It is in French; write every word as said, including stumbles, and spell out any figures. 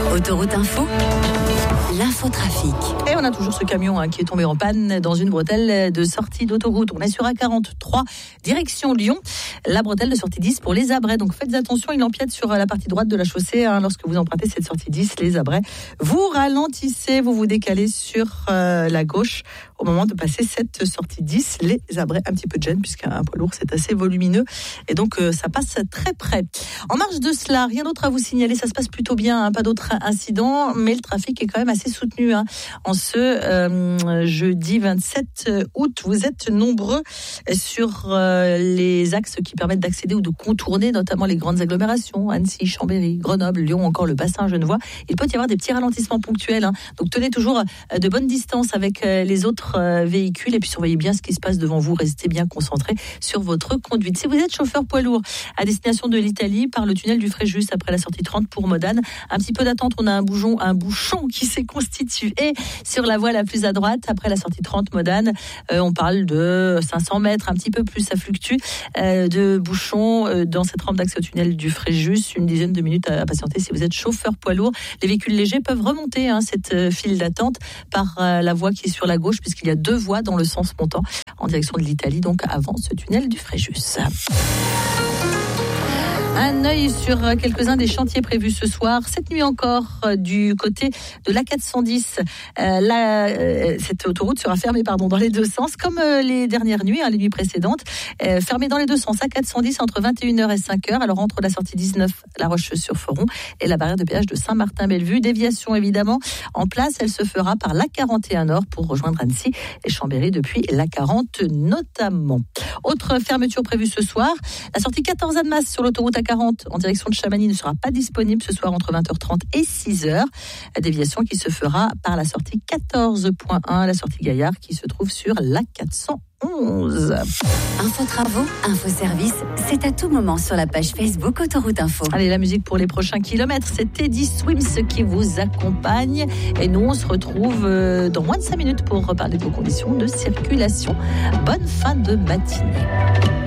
Autoroute Info, l'infotrafic. Et on a toujours ce camion hein, qui est tombé en panne dans une bretelle de sortie d'autoroute. On est sur A quarante-trois, direction Lyon. La bretelle de sortie dix pour les Abrais. Donc faites attention, il empiète sur la partie droite de la chaussée. Hein, lorsque vous empruntez cette sortie dix, les Abrais, vous ralentissez, vous vous décalez sur euh, la gauche au moment de passer cette sortie dix. Les Abrais, un petit peu de gêne puisqu'un poids lourd, c'est assez volumineux. Et donc euh, ça passe très près. En marge de cela, rien d'autre à vous signaler. Ça se passe plutôt bien, hein, pas d'autres incidents. Mais le trafic est quand même assez soutenu. Hein. En ce euh, jeudi vingt-sept août, vous êtes nombreux sur euh, les axes qui permettent d'accéder ou de contourner notamment les grandes agglomérations, Annecy, Chambéry, Grenoble, Lyon, encore le bassin genevois. Il peut y avoir des petits ralentissements ponctuels. Hein. Donc tenez toujours de bonnes distances avec les autres véhicules et puis surveillez bien ce qui se passe devant vous. Restez bien concentrés sur votre conduite. Si vous êtes chauffeur poids lourd à destination de l'Italie par le tunnel du Fréjus après la sortie trente pour Modane, un petit peu d'attente, on a un bouchon, un bouchon qui s'est constitué sur la voie la plus à droite après la sortie trente Modane. Euh, on parle de cinq cents mètres, un petit peu plus, ça fluctue, euh, de bouchons euh, dans cette rampe d'accès au tunnel du Fréjus. Une dizaine de minutes à, à patienter si vous êtes chauffeur poids lourd. Les véhicules légers peuvent remonter hein, cette euh, file d'attente par euh, la voie qui est sur la gauche puisqu'il y a deux voies dans le sens montant en direction de l'Italie, donc avant ce tunnel du Fréjus. Un œil sur quelques-uns des chantiers prévus ce soir. Cette nuit encore, du côté de l'A quatre cent dix, euh, la, euh, cette autoroute sera fermée pardon, dans les deux sens, comme euh, les dernières nuits, hein, les nuits précédentes. Euh, fermée dans les deux sens, A quatre cent dix entre vingt et une heures et cinq heures. Alors entre la sortie dix-neuf, La Roche-sur-Foron, et la barrière de péage de Saint-Martin-Bellevue. Déviation évidemment en place, elle se fera par l'A quarante et un Nord pour rejoindre Annecy et Chambéry depuis l'A quarante notamment. Autre fermeture prévue ce soir, la sortie quatorze Annemasse sur l'autoroute A quarante en direction de Chamonix ne sera pas disponible ce soir entre vingt heures trente et six heures. La déviation qui se fera par la sortie quatorze point un, la sortie Gaillard qui se trouve sur l'A quatre cent onze. Info travaux, info service, c'est à tout moment sur la page Facebook Autoroute Info. Allez, la musique pour les prochains kilomètres, c'est Teddy Swims qui vous accompagne. Et nous, on se retrouve dans moins de cinq minutes pour reparler de vos conditions de circulation. Bonne fin de matinée.